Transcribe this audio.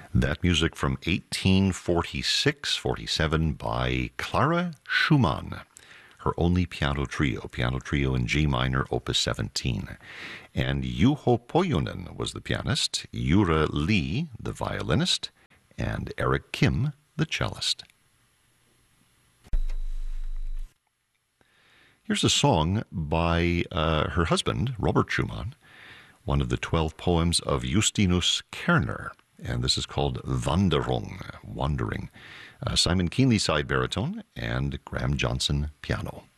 That music from 1846-47 by Clara Schumann. Her only piano trio in G minor, opus 17. And Juho Pojunen was the pianist, Jura Lee, the violinist, and Eric Kim, the cellist. Here's a song by her husband, Robert Schumann, one of the 12 poems of Justinus Kerner, and this is called Wanderung, Wandering. Simon Keenly side baritone, and Graham Johnson piano.